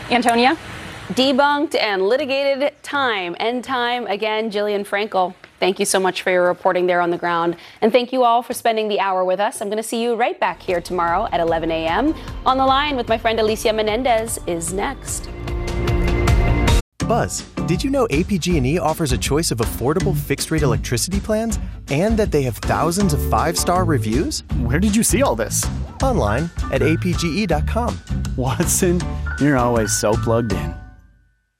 Antonia? Debunked and litigated time and time again. Jillian Frankel, thank you so much for your reporting there on the ground. And thank you all for spending the hour with us. I'm going to see you right back here tomorrow at 11 a.m. On the Line with my friend Alicia Menendez is next. Buzz, did you know APG&E offers a choice of affordable fixed-rate electricity plans and that they have thousands of five-star reviews? Where did you see all this? Online at apge.com. Watson, you're always so plugged in.